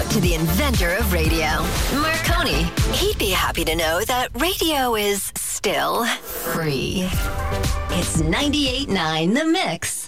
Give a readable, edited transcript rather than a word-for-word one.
to the inventor of radio, Marconi. He'd be happy to know that radio is still free. It's 98.9 The Mix.